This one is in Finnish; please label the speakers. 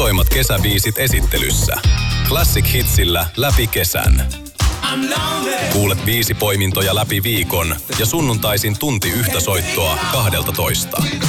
Speaker 1: parhaimmat kesäbiisit esittelyssä. Classic Hitsillä läpi kesän. Kuulet 5 poimintoja läpi viikon ja sunnuntaisin tunti yhtä soittoa 12.